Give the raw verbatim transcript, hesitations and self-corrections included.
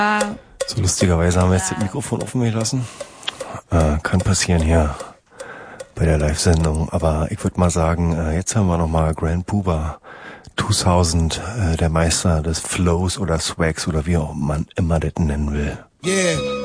So lustigerweise haben wir jetzt das Mikrofon offen gelassen. Äh, kann passieren hier bei der Live-Sendung. Aber ich würde mal sagen, äh, jetzt haben wir nochmal Grand Puba zweitausend, äh, der Meister des Flows oder Swags oder wie auch man immer das nennen will. Yeah.